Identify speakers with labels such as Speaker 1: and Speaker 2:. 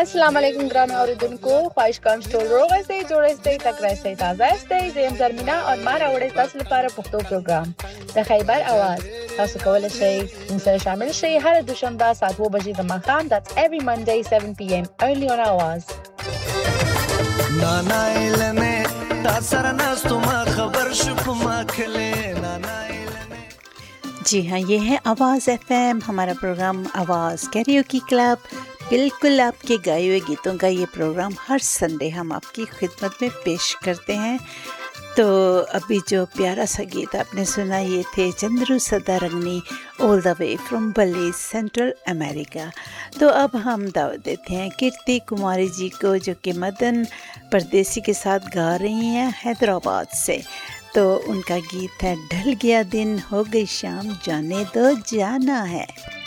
Speaker 1: अस्सलाम वालेकुम ग्राम और को ख्वाहिश कंट्रोल रोगस्ते जोड़स्ते तक रस्ते ताज़ास्ते ज़ेम ज़रमिना और मारा वड़े तस्ल पर पुख्तो प्रोग्राम د خیبر आवाज تاسو کولای شئ سره شامل شئ هر دوشنبه ساعت 2 بجې د ماښام. That's every Monday 7 p.m. only on आवाज.
Speaker 2: नाना इलने तासर नास तुमा खबर शुपमा खले नाना इलने.
Speaker 3: जी हाँ, ये है आवाज़ एफएम, हमारा प्रोग्राम आवाज़ कैरियोकी क्लब. बिल्कुल आपके गाए हुए गीतों का ये प्रोग्राम हर संडे हम आपकी खिदमत में पेश करते हैं. तो अभी जो प्यारा सा गीत आपने सुना ये थे Chandru सदारंगनी all the way from Bali central America. तो अब हम दावत देते हैं कीर्ति कुमारी जी को, जो कि मदन परदेसी के साथ गा रही हैं हैदराबाद से. तो उनका गीत है ढल गया दिन हो गई शाम जाने दो जाना है.